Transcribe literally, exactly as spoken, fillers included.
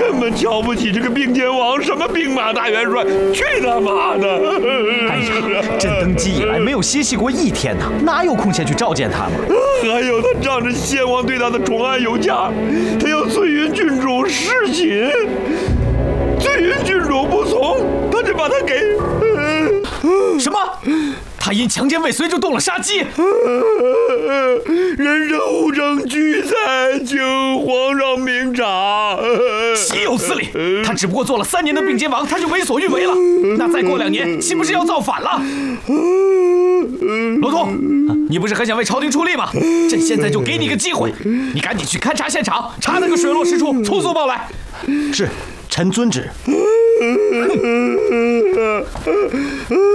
这么瞧不起这个并肩王，什么兵马大元帅，去他妈的！ 哎呀，朕登基以来没有歇息过一天呐，哪有空闲去召见他嘛？ 还有他仗着先王对他的宠爱有加，他要翠云郡主侍寝，翠云郡主不从，他就把他给…… 什么？他因强奸未遂就动了杀机？ 人证物证俱在，请皇上明察。 岂有此理！他只不过做了三年的并肩王，他就为所欲为了。那再过两年，岂不是要造反了？罗通，你不是很想为朝廷出力吗？朕现在就给你个机会，你赶紧去勘察现场，查那个水落石出，速速报来。 是，臣遵旨。